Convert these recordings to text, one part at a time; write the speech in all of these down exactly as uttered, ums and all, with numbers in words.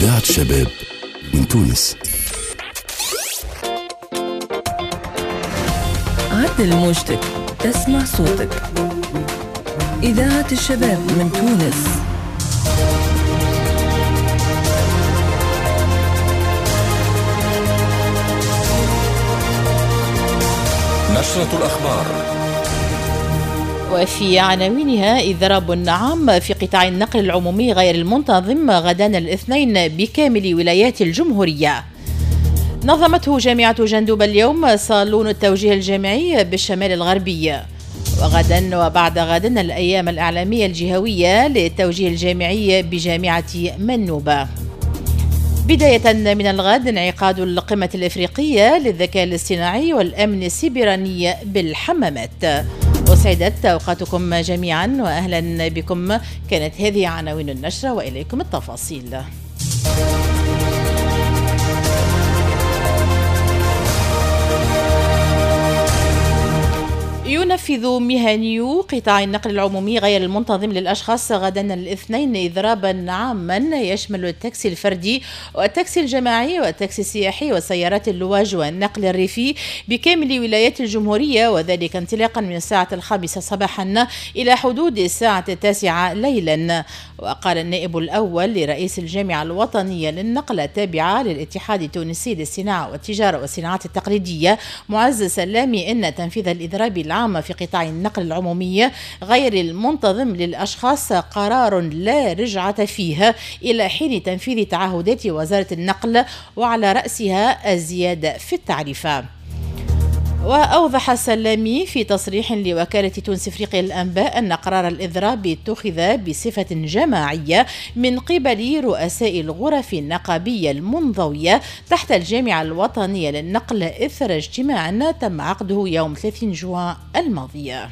إذاعة الشباب من تونس. عدل موجتك، تسمع صوتك. إذاعة الشباب من تونس. نشرة الأخبار. وفي عناوينها: إضراب النعام في قطاع النقل العمومي غير المنتظم غدا الاثنين بكامل ولايات الجمهورية. نظمته جامعة جندوبة اليوم صالون التوجيه الجامعي بالشمال الغربي. وغدا وبعد غدا الأيام الإعلامية الجهوية للتوجيه الجامعي بجامعة منوبة. بداية من الغد انعقاد القمة الإفريقية للذكاء الاصطناعي والأمن السيبراني بالحمامات. وسعدت أوقاتكم جميعا وأهلا بكم. كانت هذه عناوين النشرة وإليكم التفاصيل. ينفذ مهنيو قطاع النقل العمومي غير المنتظم للأشخاص غدا الاثنين إضرابا عاما يشمل التاكسي الفردي والتاكسي الجماعي والتاكسي السياحي وسيارات اللواج والنقل الريفي بكامل ولايات الجمهورية، وذلك انطلاقا من الساعة الخامسة صباحا إلى حدود الساعة التاسعة ليلا. وقال النائب الأول لرئيس الجامعة الوطنية للنقل التابعة للاتحاد التونسي للصناعة والتجارة والصناعات التقليدية معز سلامي إن تنفيذ الإضراب العام في قطاع النقل العمومي غير المنتظم للأشخاص قرار لا رجعة فيه إلى حين تنفيذ تعهدات وزارة النقل وعلى رأسها الزيادة في التعرفة. وأوضح السلامي في تصريح لوكالة تونس إفريقيا للأنباء أن قرار الإضراب اتخذ بصفة جماعية من قبل رؤساء الغرف النقابية المنضوية تحت الجامعة الوطنية للنقل إثر اجتماع تم عقده يوم ثلاثين جوان الماضية.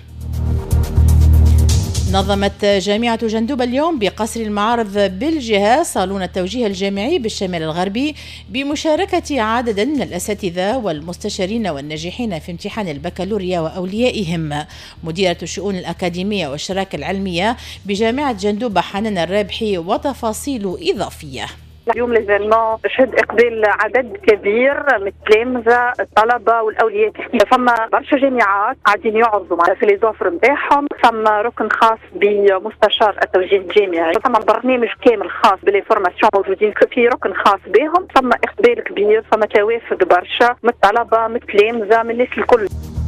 نظمت جامعة جندوبة اليوم بقصر المعارض بالجهة صالون التوجيه الجامعي بالشمال الغربي بمشاركة عدد من الأساتذة والمستشارين والناجحين في امتحان البكالوريا وأوليائهم. مديرة الشؤون الأكاديمية والشراكة العلمية بجامعة جندوبة حنان الرابحي وتفاصيل إضافية. اليوم ليزينمون شهد اقبال عدد كبير من التلامذه الطلبه والاولياء. فما برشا جامعات قاعدين يعرضوا في لي زوفر نتاعهم، فما ركن خاص بمستشار التوجيه الجامعي، فما برنامج كامل خاص باللي فورماسيون موجودين في ركن خاص بهم. فما اقبال كبير، فما توافد برشا من الطلبه من التلامذه من الناس الكل.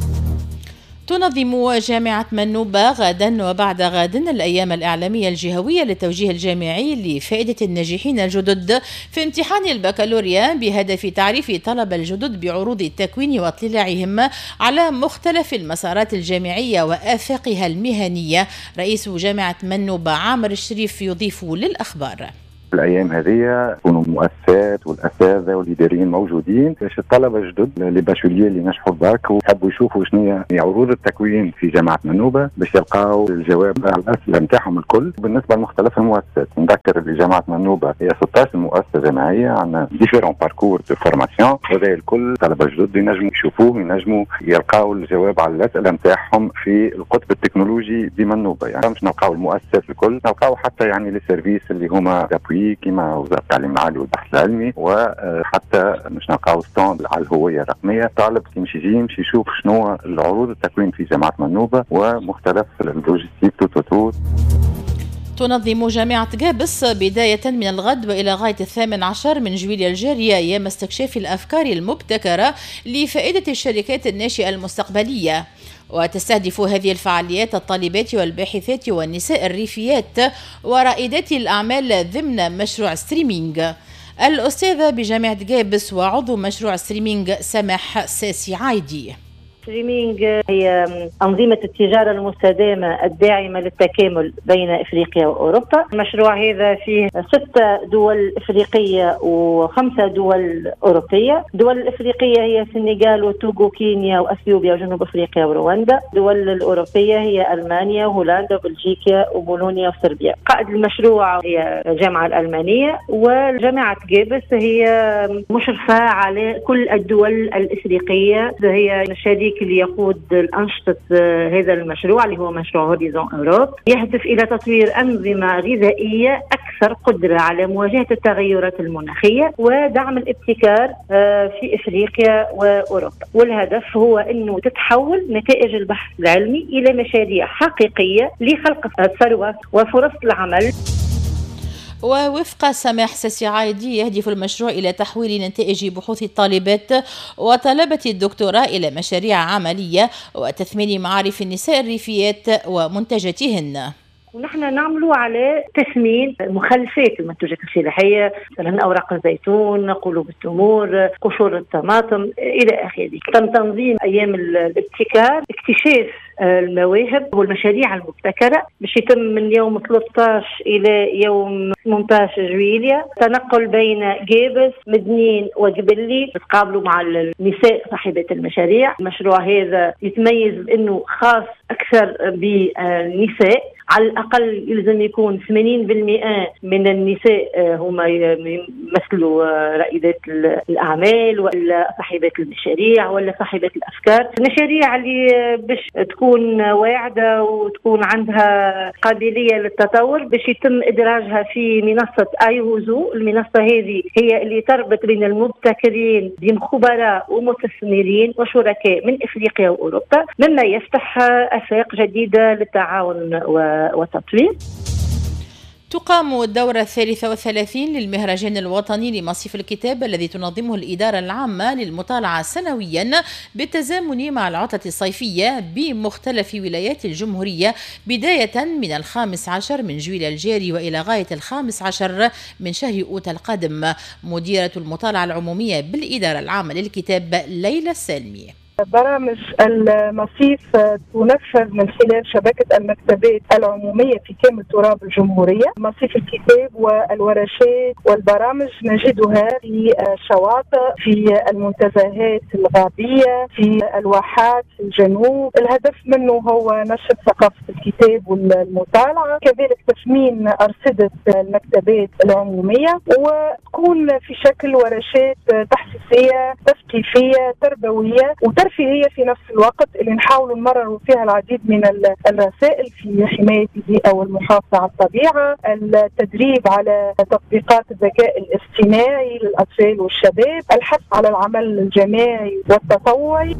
تنظم جامعة منوبة غدا وبعد غد الأيام الإعلامية الجهوية للتوجيه الجامعي لفائدة الناجحين الجدد في امتحان البكالوريا بهدف تعريف طلبة الجدد بعروض التكوين واطلاعهم على مختلف المسارات الجامعية وآفاقها المهنية. رئيس جامعة منوبة عامر الشريف يضيف للأخبار: الأيام هذه يكونوا المؤسسات والأساتذة والإداريين موجودين باش الطلبة الجدد اللي باشولية اللي نجحوا برك وحبوا يشوفوا شنو هي عروض التكوين في جامعة منوبة باش يلقاو الجواب على الأسئلة نتاعهم الكل. بالنسبة لمختلف المؤسسات نذكر اللي جامعة منوبة هي ستة عشر مؤسسة جامعية، عندنا ديفيرون باركور دو فورماسيون، هذا الكل طلبة جدد ينجموا يشوفوه ينجموا يلقاو الجواب على الأسئلة نتاعهم في القطب التكنولوجي بمنوبة. يعني مش نلقاو المؤسسات الكل، نلقاو حتى يعني لي سيرفيس اللي هما كما وزارة التعليم العالي والبحث العلمي، وحتى مش نلقاو ستاند على الهوية الرقمية. طالب كيمشي يجي يمشي يشوف شنو العروض التكوين في جامعة منوبة ومختلف اللوجستيك تو تو. تنظم جامعة قابس بداية من الغد وإلى غاية الثامن عشر من جويلية الجارية أيام استكشاف الأفكار المبتكرة لفائدة الشركات الناشئة المستقبلية. وتستهدف هذه الفعاليات الطالبات والباحثات والنساء الريفيات ورائدات الأعمال ضمن مشروع ستريمينج. الأستاذة بجامعة قابس وعضو مشروع ستريمينج سماح ساسي عايدي: ستريمينج هي أنظمة التجارة المستدامة الداعمة للتكامل بين إفريقيا وأوروبا. المشروع هذا فيه ستة دول إفريقية وخمسة دول أوروبية. الدول الإفريقية هي السنغال وتوغو كينيا وأثيوبيا وجنوب أفريقيا ورواندا. الدول الأوروبية هي ألمانيا وهولندا وبلجيكا وبولونيا وصربيا. قائد المشروع هي الجامعة الألمانية، وجامعة قابس هي مشرفة على كل الدول الإفريقية، هي شريك هذاك اللي يقود الأنشطة هذا المشروع اللي هو مشروع هوريزون أوروب، يهدف إلى تطوير أنظمة غذائية أكثر قدرة على مواجهة التغيرات المناخية ودعم الابتكار في إفريقيا وأوروبا. والهدف هو أنه تتحول نتائج البحث العلمي إلى مشاريع حقيقية لخلق ثروة وفرص العمل. ووفق سماح ساسي عايدي يهدف المشروع إلى تحويل نتائج بحوث الطالبات وطلبة الدكتوراه إلى مشاريع عملية وتثمين معارف النساء الريفيات ومنتجاتهن. ونحن نعملوا على تثمين مخلفات المنتوجات الفلاحية، مثلا أوراق الزيتون، قلوب التمور، قشور الطماطم إلى آخره. تم تنظيم أيام الابتكار، اكتشاف المواهب والمشاريع المبتكرة باش يتم من يوم ثلاثة عشر إلى يوم ثمانية عشر جويلية، تنقل بين جابس، مدنين وجبلي، تقابلوا مع النساء صاحبات المشاريع. المشروع هذا يتميز بأنه خاص أكثر بالنساء، على الأقل يلزم يكون ثمانين بالمئة من النساء هما يمثلوا رائدات الأعمال ولا صاحبات المشاريع ولا صاحبات الأفكار. المشاريع اللي باش تكون واعدة وتكون عندها قابلية للتطور باش يتم إدراجها في منصة ايوزو. المنصة هذه هي اللي تربط بين المبتكرين بين خبراء ومستثمرين وشركاء من إفريقيا وأوروبا، مما يفتح آفاق جديدة للتعاون وتطوير. تقام الدورة الثالثة والثلاثين للمهرجان الوطني لمصيف الكتاب الذي تنظمه الإدارة العامة للمطالعة سنويا بالتزامن مع العطلة الصيفية بمختلف ولايات الجمهورية، بداية من الخامس عشر من جويلية الجاري وإلى غاية الخامس عشر من شهر أوت القادم. مديرة المطالعة العمومية بالإدارة العامة للكتاب ليلى السالمي. برامج المصيف تنفذ من خلال شبكة المكتبات العمومية في كامل تراب الجمهورية. مصيف الكتاب والورشات والبرامج نجدها في الشواطئ، في المنتزهات الغابية، في الواحات في الجنوب. الهدف منه هو نشر ثقافة الكتاب والمطالعة، كذلك تثمين أرصدة المكتبات العمومية، وتكون في شكل ورشات تحسيسية تثقيفية تربوية وترفيهية في نفس الوقت، اللي نحاول نمرر فيها العديد من الرسائل في حماية البيئة والمحافظة على الطبيعة، التدريب على تطبيقات الذكاء الاصطناعي للأطفال والشباب، الحث على العمل الجماعي والتطوعي.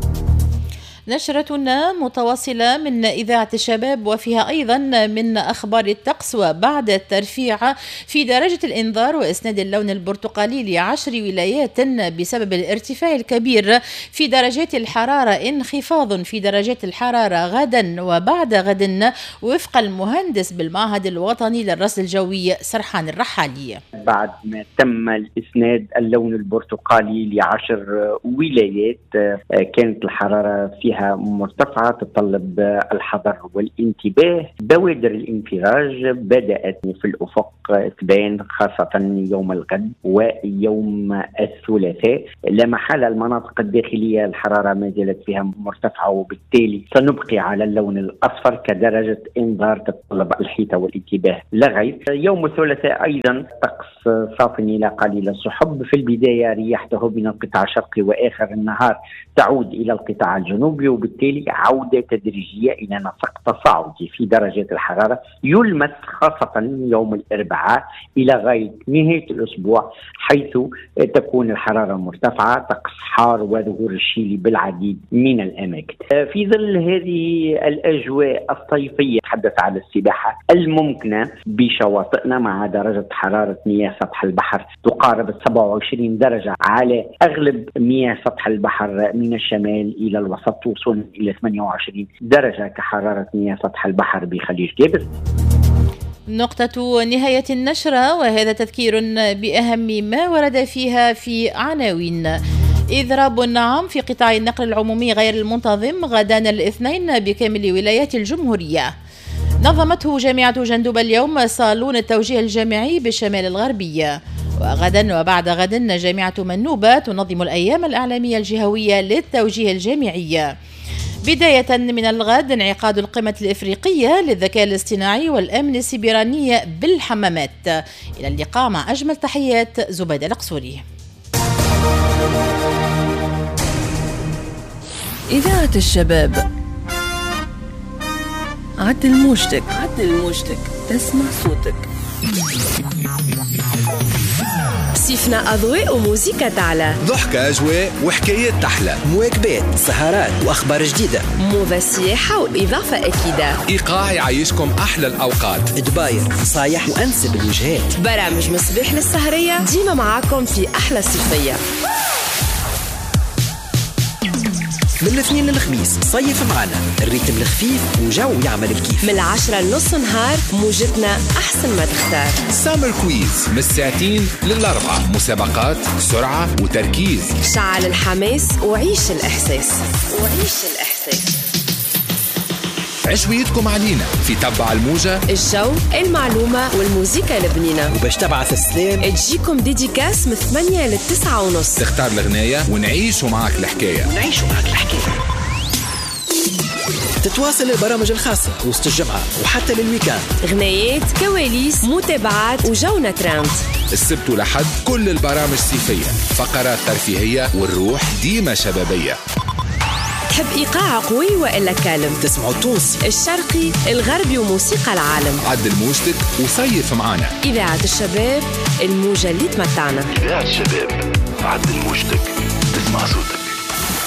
نشرتنا متواصلة من إذاعة الشباب وفيها أيضا من أخبار الطقس. وبعد الترفيع في درجة الإنذار وإسناد اللون البرتقالي لعشر ولايات بسبب الارتفاع الكبير في درجات الحرارة، انخفاض في درجات الحرارة غدا وبعد غد وفق المهندس بالمعهد الوطني للرصد الجوي سرحان الرحالي. بعد ما تم الإسناد اللون البرتقالي لعشر ولايات كانت الحرارة فيها مرتفعة تتطلب الحذر والانتباه. بوادر الانفراج بدأت في الأفق تبان خاصة يوم الغد ويوم الثلاثاء. لا محالة المناطق الداخلية الحرارة ما زالت فيها مرتفعة، وبالتالي سنبقي على اللون الأصفر كدرجة إنذار تتطلب الحيطة والانتباه لا غير. يوم الثلاثاء أيضا طقس صاف إلى قليل السحب. في البداية رياح تهب من القطاع الشرقي وآخر النهار تعود إلى القطاع الجنوبي، وبالتالي عودة تدريجية إلى نسق تصاعدي في درجات الحرارة يلمس خاصة يوم الأربعاء إلى غاية نهاية الأسبوع، حيث تكون الحرارة مرتفعة، طقس حار وظهور الشيلي بالعديد من الأماكن. في ظل هذه الأجواء الصيفية تحدث على السباحة الممكنة بشواطئنا مع درجة حرارة مياه سطح البحر تقارب سبعة وعشرين درجة على أغلب مياه سطح البحر من الشمال إلى الوسط، وصولا إلى ثمانية وعشرين درجة كحرارة مياه سطح البحر بخليج جابس. نقطة نهاية النشرة، وهذا تذكير بأهم ما ورد فيها في عناوين. إضراب عام في قطاع النقل العمومي غير المنتظم غدا الاثنين بكامل ولايات الجمهورية. نظمته جامعة جندوب اليوم صالون التوجيه الجامعي بالشمال الغربي. وغدا وبعد غد جامعة منوبة تنظم الأيام الإعلامية الجهوية للتوجيه الجامعي. بداية من الغد انعقاد القمة الإفريقية للذكاء الاصطناعي والأمن السيبراني بالحمامات. إلى اللقاء، مع أجمل تحيات زبيدة القصوري. إذاعة الشباب. عدل موجتك، عدل موجتك، تسمع صوتك. صيفنا أضواء وموسيقى تعلى، ضحكة أجواء وحكايات تحلى، مواكبات، سهرات وأخبار جديدة، موضة سياحة وإضافة أكيدة، إيقاع يعيشكم أحلى الأوقات، دباير، صايح وأنسب الوجهات، برامج مصباح للسهرية ديما معاكم في أحلى صيفية. من الاثنين للخميس صيف معنا، الريتم الخفيف وجو يعمل الكيف. من العشرة لنص نهار موجتنا أحسن ما تختار. سامر كويز من الساعتين للأربعة، مسابقات سرعة وتركيز. شعل الحماس وعيش الإحساس، وعيش الإحساس. عشويتكم علينا في تبع الموجة، الجو، المعلومة والموسيقى البنينة. وباش تبعث السلام تجيكم ديديكاس من ثمانية للتسعة ونص. تختار الغناية ونعيشوا معك الحكاية، ونعيشوا معك الحكاية. تتواصل البرامج الخاصة وسط الجمعة وحتى للويكاند. غنايات، كواليس، متابعات وجونا ترند. السبت والأحد كل البرامج صيفية، فقرات ترفيهية والروح ديما شبابية. تحب إيقاع قوي وإلا كالم؟ تسمعوا التونسي، الشرقي، الغربي وموسيقى العالم. عدل موجتك وصيف معانا. إذاعة الشباب، الموجة اللي تمتعنا. إذاعة الشباب، عدل موجتك، تسمع صوتك.